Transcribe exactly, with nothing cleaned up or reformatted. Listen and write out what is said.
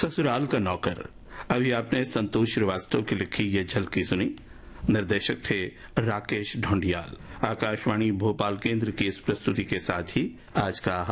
ससुराल का नौकर। अभी आपने संतोष श्रीवास्तव की लिखी ये झलकी सुनी। निर्देशक थे राकेश ढोंडियाल। आकाशवाणी भोपाल केंद्र की इस प्रस्तुति के साथ ही आज का